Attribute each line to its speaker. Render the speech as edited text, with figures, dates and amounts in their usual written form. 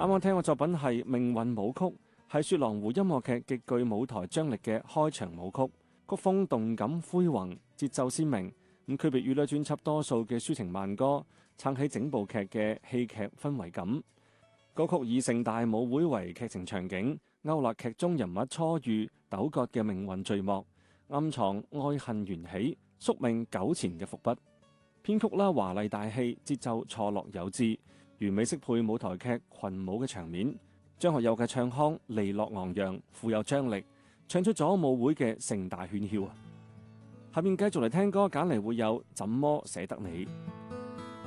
Speaker 1: 啱聽嘅作品係《命運舞曲》，係雪狼湖音樂劇極具舞台張力嘅開場舞曲，曲風動感恢宏，節奏鮮明，咁區別於呢專輯多數嘅抒情慢歌，撐起整部劇嘅戲劇氛圍感。歌曲以盛大舞會為劇情場景，勾勒劇中人物初遇糾葛嘅命運序幕，暗藏愛恨緣起、宿命糾纏嘅伏筆。編曲啦華麗大氣，節奏錯落有致，完美適配舞台劇群舞嘅場面。張學友嘅唱腔利落昂揚，富有張力，唱出咗舞會嘅盛大喧囂啊！下面繼續嚟聽歌，揀嚟會有《怎麼捨得你》。